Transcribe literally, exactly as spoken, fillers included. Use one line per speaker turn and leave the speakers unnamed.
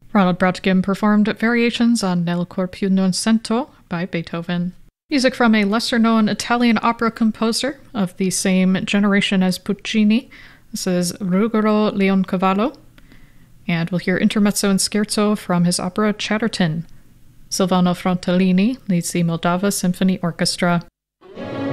Ronald Bratkin performed variations on Nel cor più non sento by Beethoven. Music from a lesser-known Italian opera composer of the same generation as Puccini. This is Ruggero Leoncavallo. And we'll hear intermezzo and scherzo from his opera Chatterton. Silvano Frontellini leads the Moldava Symphony Orchestra.